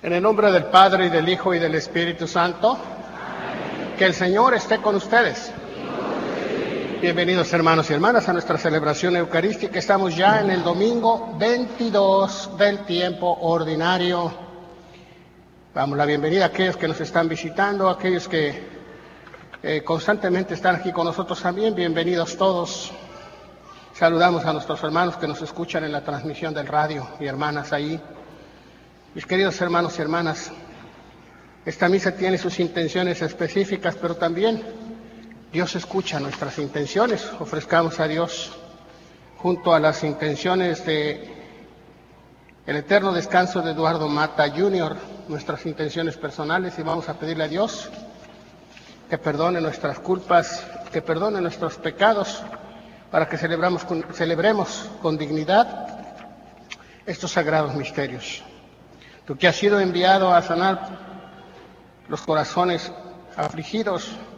En el nombre del Padre, y del Hijo, y del Espíritu Santo. Amén. Que el Señor esté con ustedes. Bienvenidos, hermanos y hermanas, a nuestra celebración eucarística. Estamos ya en el domingo 22 del tiempo ordinario. Damos la bienvenida a aquellos que nos están visitando, a aquellos que constantemente están aquí con nosotros también. Bienvenidos todos. Saludamos a nuestros hermanos que nos escuchan en la transmisión del radio y hermanas ahí. Mis queridos hermanos y hermanas, esta misa tiene sus intenciones específicas, pero también Dios escucha nuestras intenciones. Ofrezcamos a Dios, junto a las intenciones de el eterno descanso de Eduardo Mata Jr., nuestras intenciones personales, y vamos a pedirle a Dios que perdone nuestras culpas, que perdone nuestros pecados, para que celebremos con dignidad estos sagrados misterios. Tú que has sido enviado a sanar los corazones afligidos,